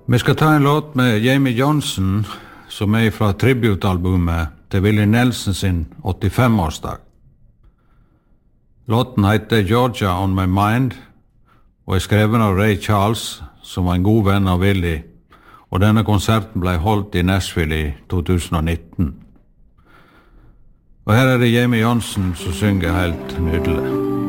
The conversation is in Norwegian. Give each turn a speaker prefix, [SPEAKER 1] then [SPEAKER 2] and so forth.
[SPEAKER 1] Vi skal ta en låt med Jamie Johnson, som fra tributalbumet til Willie Nelson sin 85-årsdag. Låten heter Georgia on My Mind, og skrevet av Ray Charles, som var en god venn av Willie, og denne konserten ble holdt i Nashville i 2019. Og her det Jamie Johnson som synger helt nydelig.